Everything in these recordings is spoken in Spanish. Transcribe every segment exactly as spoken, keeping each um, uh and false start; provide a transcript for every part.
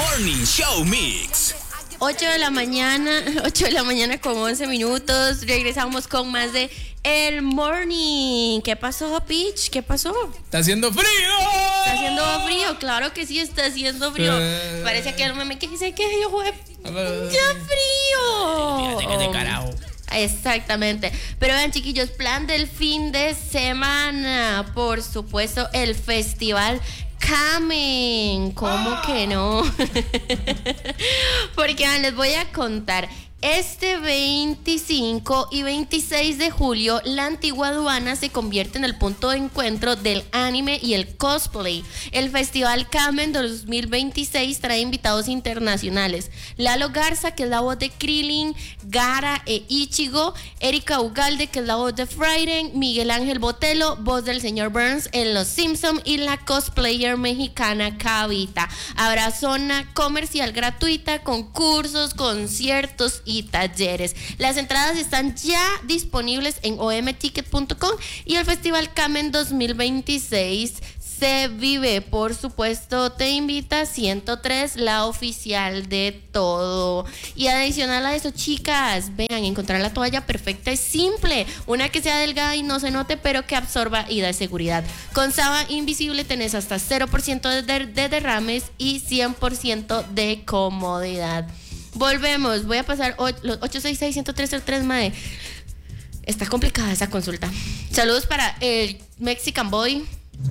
Morning Show Mix. ocho de la mañana, ocho de la mañana con once minutos. Regresamos con más de El Morning. ¿Qué pasó, Peach? ¿Qué pasó? ¡Está haciendo frío! ¿Está haciendo frío? Claro que sí está haciendo frío. Uh, Parece que el meme que dice que yo jugué. ¡Ya frío! Fíjate que de carajo. Exactamente. Pero vean, chiquillos, plan del fin de semana. Por supuesto, el festival Camen. ¿Cómo que no? Porque ah, les voy a contar. Este veinticinco y veintiséis de julio, la antigua aduana se convierte en el punto de encuentro del anime y el cosplay. El Festival Kamen dos mil veintiséis trae invitados internacionales. Lalo Garza, que es la voz de Krillin, Gaara e Ichigo, Erika Ugalde, que es la voz de Frieren, Miguel Ángel Botelo, voz del señor Burns en Los Simpson, y la cosplayer mexicana Kavita. Habrá zona comercial gratuita, concursos, conciertos y y talleres. Las entradas están ya disponibles en o m ticket punto com y el Festival Kamen dos mil veintiséis se vive, por supuesto, te invita ciento tres, la oficial de todo. Y adicional a eso, chicas, vean, encontrar la toalla perfecta es simple, una que sea delgada y no se note, pero que absorba y da seguridad. Con Saba Invisible tenés hasta cero por ciento de, de, de derrames y cien por ciento de comodidad. Volvemos, voy a pasar los ocho seis seis, uno cero tres cero tres, mae. Está complicada esa consulta. Saludos para el Mexican Boy.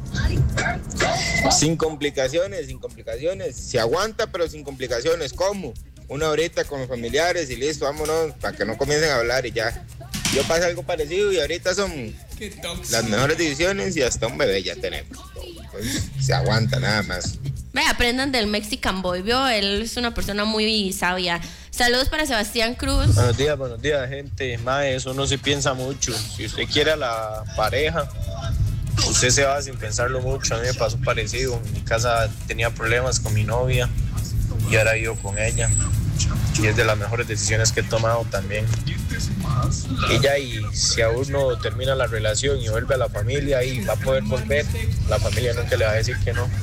Sin complicaciones, sin complicaciones. Se aguanta, pero sin complicaciones. ¿Cómo? Una horita con los familiares y listo, vámonos, para que no comiencen a hablar y ya. Yo pasé algo parecido y ahorita son las mejores divisiones y hasta un bebé ya tenemos. Pues, se aguanta nada más. Ve, aprendan del Mexican Boy, ¿vio? Él es una persona muy sabia. Saludos para Sebastián Cruz. Buenos días, buenos días, gente. Mae, eso no se piensa mucho. Si usted quiere a la pareja, usted se va sin pensarlo mucho. A mí me pasó parecido. En mi casa tenía problemas con mi novia y ahora vivo con ella. Y es de las mejores decisiones que he tomado también. Ella, y si aún no termina la relación y vuelve a la familia, y va a poder volver, la familia nunca le va a decir que no.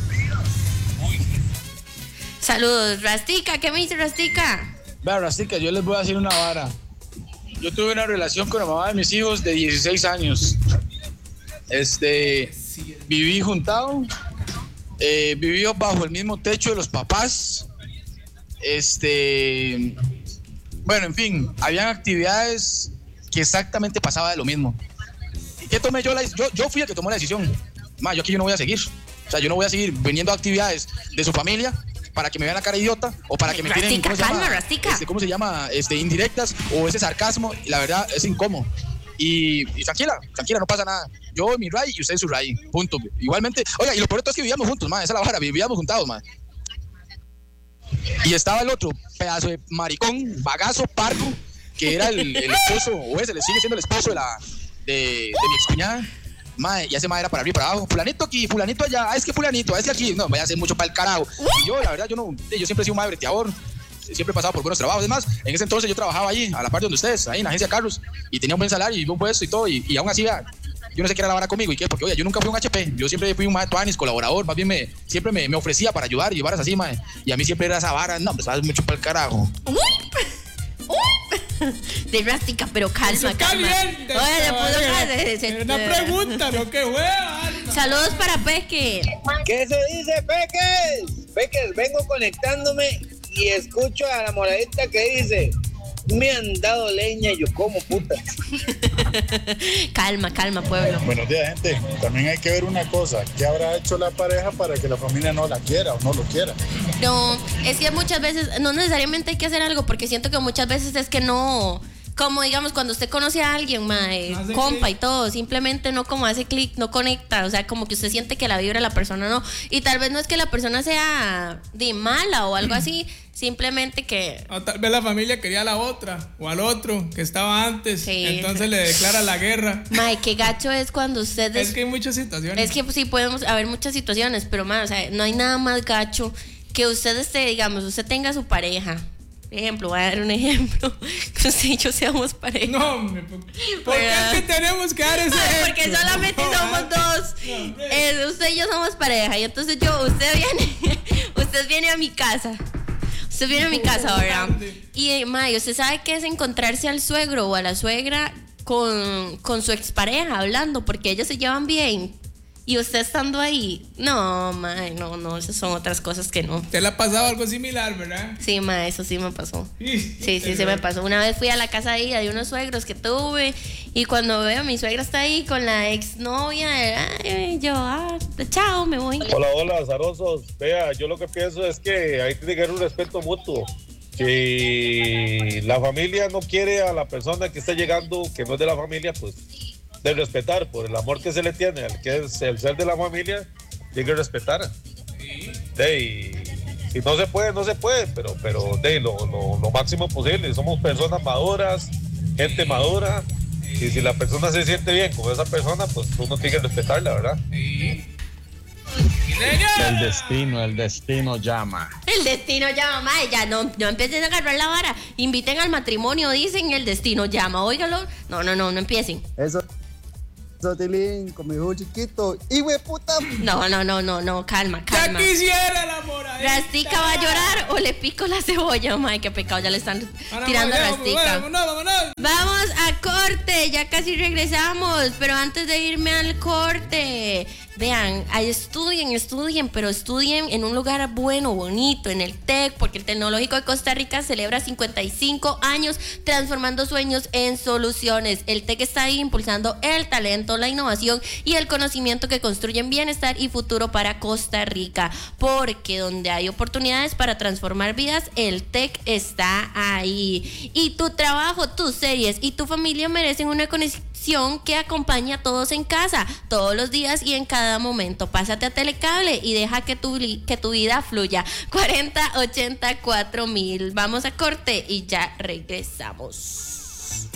Saludos, Rastica. ¿Qué me dice Rastica? Vea, Rastica, yo les voy a decir una vara. Yo tuve una relación con la mamá de mis hijos de dieciséis años. Este, viví juntado, eh, viví bajo el mismo techo de los papás. Este, bueno, en fin, habían actividades que exactamente pasaba de lo mismo. ¿Qué tomé yo? La, yo, yo fui el que tomó la decisión. Ma, yo aquí yo no voy a seguir. O sea, yo no voy a seguir viniendo a actividades de su familia para que me vean la cara idiota o para que me tiren, ¿cómo se llama? Este, ¿cómo se llama? Este, indirectas o ese sarcasmo. Y la verdad es incómodo. Y, y tranquila, tranquila, no pasa nada. Yo mi ray y usted su ray, punto. Igualmente, oiga, y lo peor es que vivíamos juntos, ma, esa es la vara, vivíamos juntados, ma. Y estaba el otro pedazo de maricón, bagazo, parco, que era el, el esposo, o ese, le sigue siendo el esposo de la de, de mi excuñada. Mae, y ese mae era para arriba y para abajo. Fulanito aquí, fulanito allá. Ah, es que fulanito, ah, es que aquí. No, voy a hacer mucho para el carajo. Y yo, la verdad, yo no, yo siempre he sido un mae breteador. Siempre he pasado por buenos trabajos. Es más, en ese entonces yo trabajaba allí, a la par de donde ustedes, ahí en la agencia de carros. Y tenía un buen salario y un buen puesto y todo. Y, y aún así, vea, yo no sé qué era la vara conmigo y qué, porque oye, yo nunca fui un H P. Yo siempre fui un mae tuanis, colaborador. Más bien, me, siempre me, me ofrecía para ayudar y varas así, mae. Y a mí siempre era esa vara. No, pues vas mucho para el carajo. Uy, uy. De Rastica, pero calma, calma. Caliente, oye, le puedo es una pregunta, no que hueva. Saludos para Peque. ¿Qué se dice, Peques? Peques, vengo conectándome y escucho a la moradita que dice: me han dado leña y yo como puta. Calma, calma, pueblo. Buenos días, gente. También hay que ver una cosa. ¿Qué habrá hecho la pareja para que la familia no la quiera o no lo quiera? No, es que muchas veces, no necesariamente hay que hacer algo, porque siento que muchas veces es que no, como digamos cuando usted conoce a alguien, mae, compa click. Y todo, simplemente no como hace clic, no conecta, o sea, como que usted siente que la vibra de la persona no, y tal vez no es que la persona sea de mala o algo así, simplemente que... O tal vez la familia quería a la otra o al otro que estaba antes, sí. Entonces le declara la guerra. Mae, qué gacho es cuando usted... Es que hay muchas situaciones. Es que pues, sí podemos haber muchas situaciones, pero mae, o sea, no hay nada más gacho que usted esté, digamos, usted tenga su pareja. Ejemplo, voy a dar un ejemplo. Que usted y yo seamos pareja. No, me, ¿por qué es que tenemos que dar ese ejemplo? Porque solamente no, somos dos. No, eh, usted y yo somos pareja. Y entonces yo, usted viene, usted viene a mi casa. Usted viene a mi casa, ¿verdad? Y, mae, usted sabe qué es encontrarse al suegro o a la suegra con, con su expareja hablando, porque ellos se llevan bien. Y usted estando ahí, no, mae, no, no, esas son otras cosas que no. ¿Te le ha pasado algo similar, verdad? Sí, mae, eso sí me pasó. Sí, sí, sí, sí me pasó. Una vez fui a la casa de ella de unos suegros que tuve y cuando veo a mi suegra está ahí con la exnovia, ay, yo, ah, chao, me voy. Hola, hola, zarosos. Vea, yo lo que pienso es que hay que tener un respeto mutuo. Si la familia no quiere a la persona que está llegando, que no es de la familia, pues de respetar por el amor que se le tiene al que es el ser de la familia, tiene que respetar. Sí. De, si no se puede, no se puede, pero, pero de lo, lo, lo máximo posible. Somos personas maduras, gente madura, y si la persona se siente bien con esa persona, pues uno tiene que respetarla, ¿verdad? Sí. El destino, el destino llama. El destino llama, mae, ya no, no empiecen a agarrar la vara. Inviten al matrimonio, dicen el destino llama. Óigalo. No, no, no, no empiecen. Eso. Sotilín, con mi hijo chiquito. ¡Y güey, puta! No, no, no, no, no, calma, calma. Ya quisiera la moradita. ¿Rastica va a llorar o le pico la cebolla? Mae, qué pecado, ya le están Ahora, tirando a Rastica. Vámonos, vámonos. Vamos a corte, ya casi regresamos. Pero antes de irme al corte, vean, ahí estudien, estudien, pero estudien en un lugar bueno, bonito, en el TEC, porque el Tecnológico de Costa Rica celebra cincuenta y cinco años transformando sueños en soluciones. El TEC está ahí impulsando el talento, la innovación y el conocimiento que construyen bienestar y futuro para Costa Rica, porque donde hay oportunidades para transformar vidas, el TEC está ahí. Y tu trabajo, tus series y tu familia merecen una conexión que acompañe a todos en casa, todos los días y en cada momento. Pásate a Telecable y deja que tu, que tu vida fluya. cuarenta ochenta cuatro mil. Vamos a corte y ya regresamos.